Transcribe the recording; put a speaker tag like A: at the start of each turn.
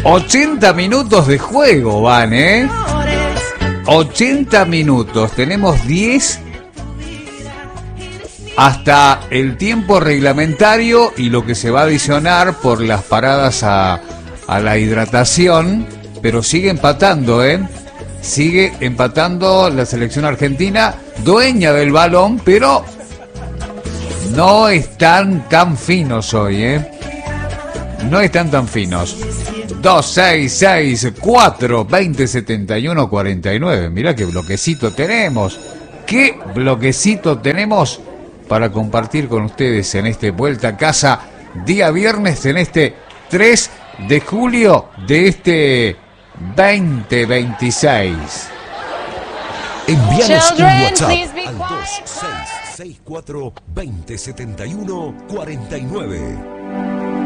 A: 80 minutos de juego van, 80 minutos. Tenemos 10 hasta el tiempo reglamentario y lo que se va a adicionar por las paradas a la hidratación. Pero sigue empatando, Sigue empatando la selección argentina, dueña del balón, pero no están tan finos hoy, No están tan finos. 2664 2071 49. Mirá qué bloquecito tenemos. Qué bloquecito tenemos para compartir con ustedes en este Vuelta a Casa día viernes, en este 3 de julio de este 2026.
B: Envíanos un WhatsApp al 2664 2071 49.